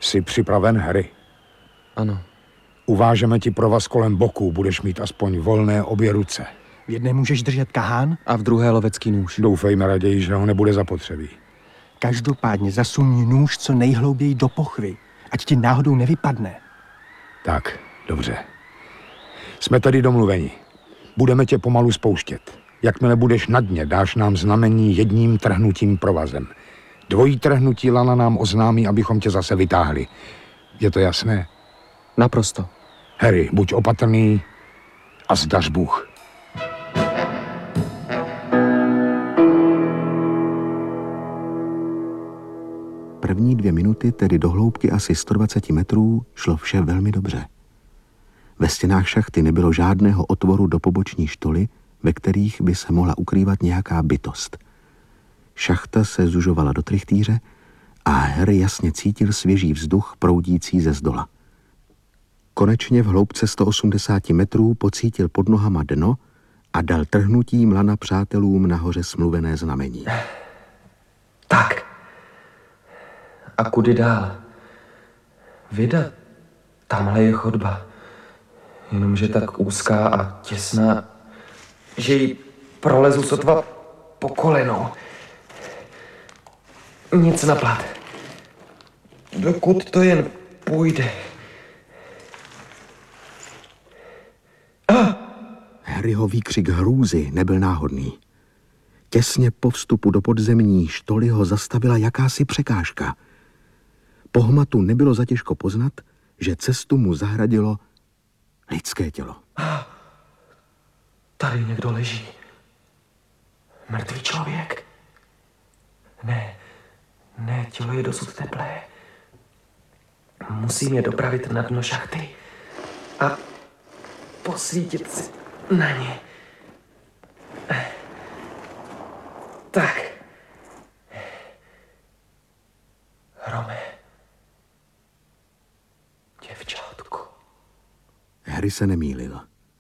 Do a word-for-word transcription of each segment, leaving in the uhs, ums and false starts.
Jsi připraven, Harry? Ano. Uvážeme ti provaz kolem boku, budeš mít aspoň volné obě ruce. V jedné můžeš držet kahán? A v druhé lovecký nůž. Doufejme raději, že ho nebude zapotřebí. Každopádně zasuň nůž co nejhlouběji do pochvy, ať ti náhodou nevypadne. Tak, dobře. Jsme tady domluveni. Budeme tě pomalu spouštět. Jakmile budeš na dně, dáš nám znamení jedním trhnutím provazem. Dvojí trhnutí lana nám oznámí, abychom tě zase vytáhli. Je to jasné? Naprosto. Harry, buď opatrný a zdař Bůh. První dvě minuty, tedy do hloubky asi sto dvacet metrů, šlo vše velmi dobře. Ve stěnách šachty nebylo žádného otvoru do poboční štoly, ve kterých by se mohla ukrývat nějaká bytost. Šachta se zužovala do trichtýře a Harry jasně cítil svěží vzduch proudící ze zdola. Konečně v hloubce sto osmdesát metrů pocítil pod nohama dno a dal trhnutím lana přátelům nahoře smluvené znamení. Tak. A kudy dál? Vida, tamhle je chodba. Jenomže tak úzká a těsná, že ji prolezu sotva po koleno. Nic na plat. Dokud to jen půjde. Ah! Harryho výkřik hrůzy nebyl náhodný. Těsně po vstupu do podzemní štoly ho zastavila jakási překážka. Po hmatu nebylo zatěžko poznat, že cestu mu zahradilo lidské tělo. Tady někdo leží. Mrtvý člověk. Ne, ne, tělo je dosud teplé. Musím je dopravit na dno šachty a posvítit si na ně. Tak. Rome. Děvčátku. Harry se nemýlil.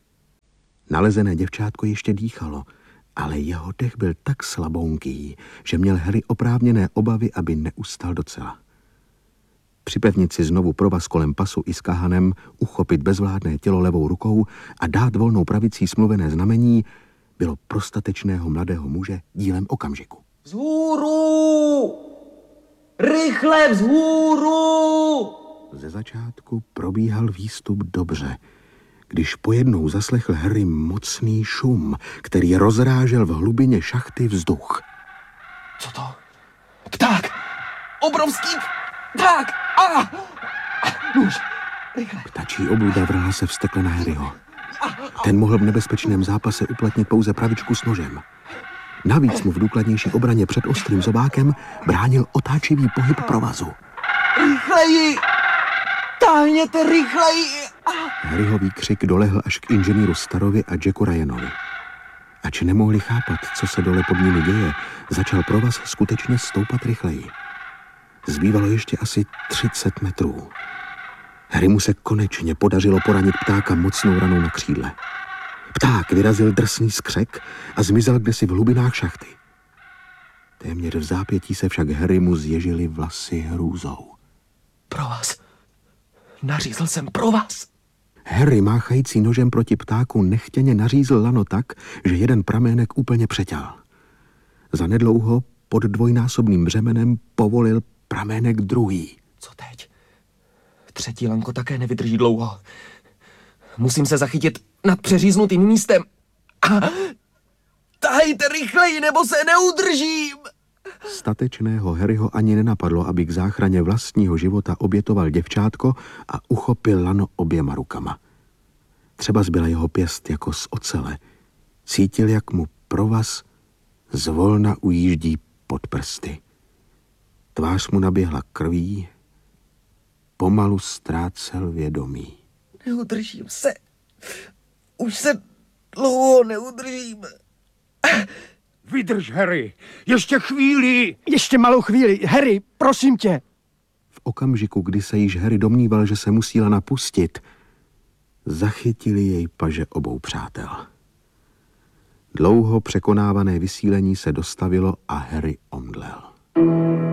Nalezené děvčátko ještě dýchalo, ale jeho dech byl tak slabounký, že měl Harry oprávněné obavy, aby neustal docela. Připevnit si znovu provaz kolem pasu i s kahanem, uchopit bezvládné tělo levou rukou a dát volnou pravicí smluvené znamení bylo pro statečného mladého muže dílem okamžiku. Vzhůru! Rychle vzhůru! Ze začátku probíhal výstup dobře, když pojednou zaslechl Harry mocný šum, který rozrážel v hlubině šachty vzduch. Co to? Pták! Obrovský pták! A! a nůž! Rychle! Ptačí obluda vrhla se vztekle na Harryho. Ten mohl v nebezpečném zápase uplatnit pouze pravičku s nožem. Navíc mu v důkladnější obraně před ostrým zobákem bránil otáčivý pohyb provazu. Rychleji! Táhněte rychleji! Harryho výkřik dolehl až k inženýru Starovi a Jacku Ryanovi. Ač nemohli chápat, co se dole pod nimi děje, začal provaz skutečně stoupat rychleji. Zbývalo ještě asi třicet metrů. Harry mu se konečně podařilo poranit ptáka mocnou ranou na křídle. Pták vyrazil drsný skřek a zmizel kdesi v hlubinách šachty. Téměř v zápětí se však Harry mu zježily vlasy hrůzou. Pro vás. Nařízl jsem pro vás. Harry, máchající nožem proti ptáku, nechtěně nařízl lano tak, že jeden pramének úplně přeťal. Zanedlouho pod dvojnásobným břemenem povolil pramének druhý. Co teď? Třetí lanko také nevydrží dlouho. Musím se zachytit nad přeříznutým místem. A tahejte rychleji, nebo se neudržím! Statečného Harryho ani nenapadlo, aby k záchraně vlastního života obětoval děvčátko a uchopil lano oběma rukama. Třeba zbyla jeho pěst jako z ocele. Cítil, jak mu provaz zvolna ujíždí pod prsty. Tvář mu naběhla krví, pomalu ztrácel vědomí. Neudržím se. Už se dlouho neudržím. Vydrž, Harry, ještě chvíli. Ještě malou chvíli. Harry, prosím tě. V okamžiku, kdy se již Harry domníval, že se musí lana pustit, zachytili jej paže obou přátel. Dlouho překonávané vysílení se dostavilo a Harry omdlel.